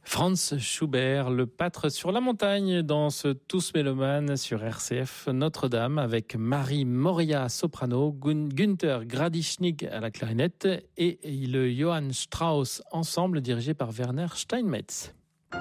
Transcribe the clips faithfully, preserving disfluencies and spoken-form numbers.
Franz Schubert, le pâtre sur la montagne dans ce Tous Mélomanes sur R C F Notre-Dame avec Marie Moria soprano, Gun- Günther Gradischnik à la clarinette et le Johann Strauss ensemble dirigé par Werner Steinmetz. R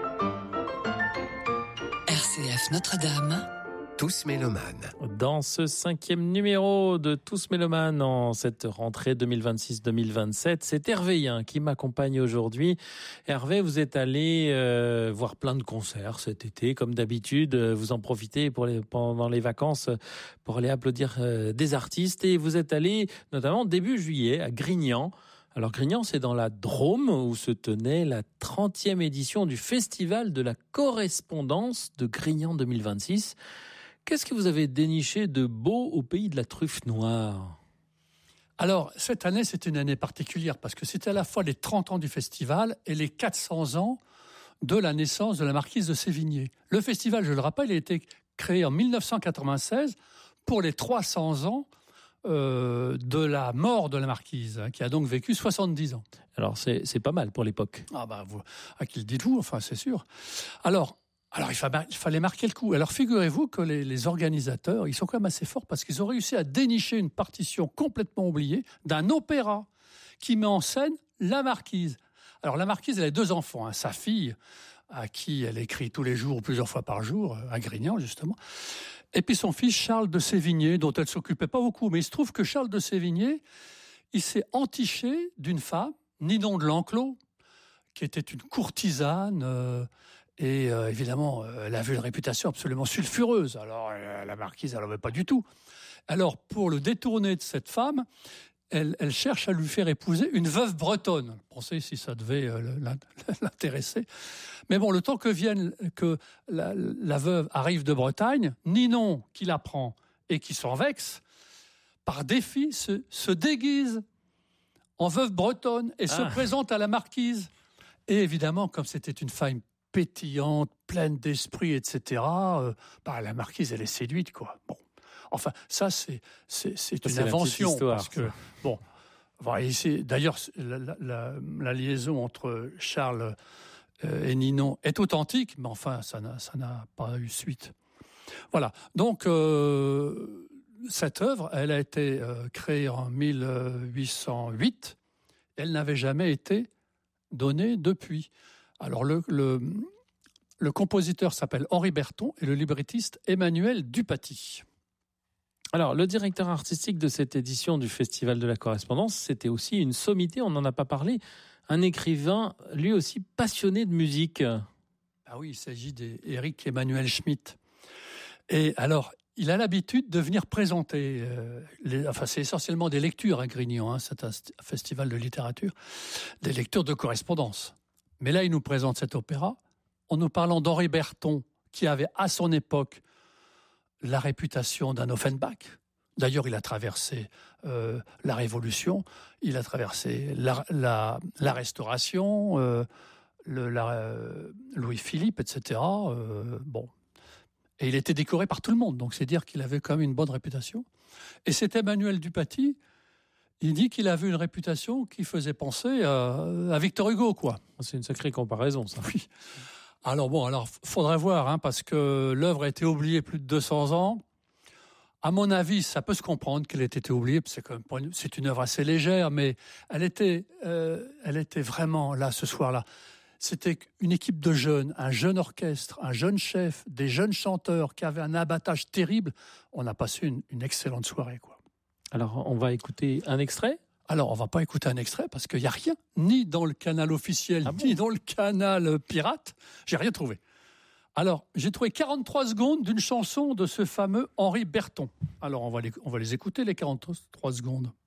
C F Notre-Dame. Tous Mélomanes. Dans ce cinquième numéro de Tous Mélomanes en cette rentrée deux mille vingt-six deux mille vingt-sept, c'est Hervé hein, qui m'accompagne aujourd'hui. Hervé, vous êtes allé euh, voir plein de concerts cet été, comme d'habitude. Vous en profitez pour les, pendant les vacances pour aller applaudir euh, des artistes. Et vous êtes allé notamment début juillet à Grignan. Alors Grignan, c'est dans la Drôme où se tenait la trentième édition du Festival de la correspondance de Grignan deux mille vingt-six. Qu'est-ce que vous avez déniché de beau au pays de la truffe noire ? Alors, cette année, c'est une année particulière parce que c'était à la fois les trente ans du festival et les quatre cents ans de la naissance de la marquise de Sévigné. Le festival, je le rappelle, a été créé en mille neuf cent quatre-vingt-seize pour les trois cents ans euh, de la mort de la marquise, hein, qui a donc vécu soixante-dix ans. Alors, c'est, c'est pas mal pour l'époque. Ah bah, vous, à qui le dites-vous ? Enfin, c'est sûr. Alors... Alors, il fallait marquer le coup. Alors, figurez-vous que les, les organisateurs, ils sont quand même assez forts parce qu'ils ont réussi à dénicher une partition complètement oubliée d'un opéra qui met en scène la marquise. Alors, la marquise, elle a deux enfants, hein, sa fille, à qui elle écrit tous les jours ou plusieurs fois par jour, à Grignan, justement. Et puis son fils, Charles de Sévigné, dont elle s'occupait pas beaucoup. Mais il se trouve que Charles de Sévigné, il s'est entiché d'une femme, Ninon de l'Enclos, qui était une courtisane, euh, Et euh, évidemment, euh, elle avait une réputation absolument sulfureuse. Alors, euh, la marquise, elle n'en veut pas du tout. Alors, pour le détourner de cette femme, elle, elle cherche à lui faire épouser une veuve bretonne. Pensez si ça devait euh, l'intéresser. Mais bon, le temps que vienne, que la, la veuve arrive de Bretagne, Ninon, qui la prend et qui s'en vexe, par défi, se, se déguise en veuve bretonne et ah. se présente à la marquise. Et évidemment, comme c'était une femme pétillante, pleine d'esprit, et cetera. Euh, bah, la marquise, elle est séduite, quoi. Bon, enfin, ça, c'est c'est, c'est une c'est invention, histoire, parce que bon, voilà, et c'est, d'ailleurs, la, la, la liaison entre Charles euh, et Ninon est authentique, mais enfin, ça n'a ça n'a pas eu suite. Voilà. Donc, euh, cette œuvre, elle a été euh, créée en mille huit cent huit. Elle n'avait jamais été donnée depuis. Alors, le, le, le compositeur s'appelle Henri Berton et le librettiste Emmanuel Dupaty. Alors, le directeur artistique de cette édition du Festival de la Correspondance, c'était aussi une sommité, on n'en a pas parlé, un écrivain, lui aussi passionné de musique. Ah oui, il s'agit d'Éric Emmanuel Schmitt. Et alors, il a l'habitude de venir présenter, euh, les, enfin c'est essentiellement des lectures à Grignan, hein, c'est un festival de littérature, des lectures de correspondance. Mais là, il nous présente cet opéra en nous parlant d'Henri Berton, qui avait à son époque la réputation d'un Offenbach. D'ailleurs, il a traversé euh, la Révolution, il a traversé la, la, la Restauration, euh, le, la, euh, Louis-Philippe, et cetera. Euh, bon, et il était décoré par tout le monde, donc c'est dire qu'il avait quand même une bonne réputation. Et cet Emmanuel Dupaty, il dit qu'il avait une réputation qui faisait penser à, à Victor Hugo, quoi. C'est une sacrée comparaison, ça. Oui. Alors bon, alors faudrait voir, hein, parce que l'œuvre a été oubliée plus de deux cents ans. À mon avis, ça peut se comprendre qu'elle ait été oubliée, parce que c'est quand même, c'est une œuvre assez légère, mais elle était, euh, elle était vraiment là ce soir-là. C'était une équipe de jeunes, un jeune orchestre, un jeune chef, des jeunes chanteurs qui avaient un abattage terrible. On a passé une, une excellente soirée, quoi. Alors, on va écouter un extrait ? Alors, on va pas écouter un extrait parce qu'il y a rien, ni dans le canal officiel, ah bon ni dans le canal pirate. J'ai rien trouvé. Alors, j'ai trouvé quarante-trois secondes d'une chanson de ce fameux Henri Berton. Alors, on va les, on va les écouter, les quarante-trois secondes.